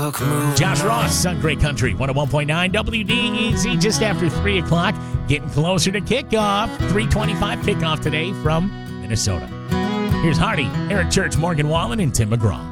Josh Ross on Great Country 101.9 WDEZ just after 3 o'clock. Getting closer to kickoff. 3:25 kickoff today from Minnesota. Here's Hardy, Eric Church, Morgan Wallen, and Tim McGraw.